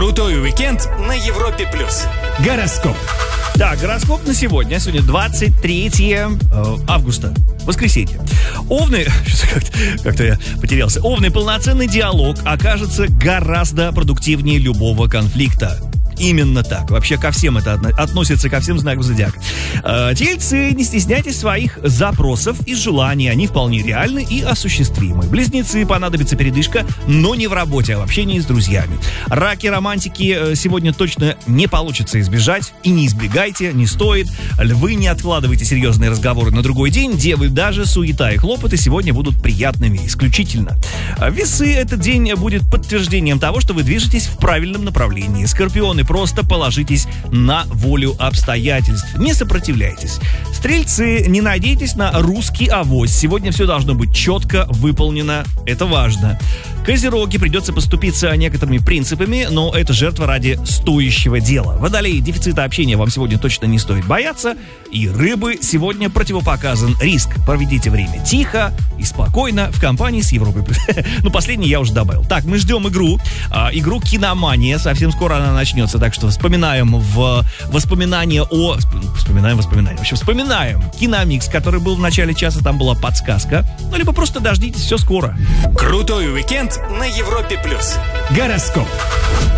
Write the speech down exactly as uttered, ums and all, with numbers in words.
Крутой уикенд на Европе плюс. Гороскоп. Так, гороскоп на сегодня. Сегодня двадцать третье августа. Воскресенье. Овны... Как-то, как-то я потерялся. Овны, полноценный диалог окажется гораздо продуктивнее любого конфликта. Именно так. Вообще ко всем это относится, ко всем знакам зодиака. Э, тельцы, не стесняйтесь своих запросов и желаний. Они вполне реальны и осуществимы. Близнецы, понадобится передышка, но не в работе, а в общении с друзьями. Раки, романтики, сегодня точно не получится избежать. И не избегайте, не стоит. Львы, не откладывайте серьезные разговоры на другой день. Девы, даже суета и хлопоты сегодня будут приятными исключительно. Весы, этот день будет подтверждением того, что вы движетесь в правильном направлении. Скорпионы, просто положитесь на волю обстоятельств. Не сопротивляйтесь. Стрельцы, не надейтесь на русский авось. Сегодня все должно быть четко выполнено. Это важно. Козероги, придется поступиться некоторыми принципами, но это жертва ради стоящего дела. Водолеи, дефицита общения вам сегодня точно не стоит бояться. И рыбы, сегодня противопоказан риск. Проведите время тихо и спокойно в компании с Европой плюс. Ну, последний я уже добавил. Так, мы ждем игру. А, игру «Киномания». Совсем скоро она начнется. Так что вспоминаем в воспоминания о... Вспоминаем воспоминания. В общем, вспоминаем киномикс, который был в начале часа. Там была подсказка. Ну, либо просто дождитесь, все скоро. Крутой уикенд на Европе плюс. Гороскоп.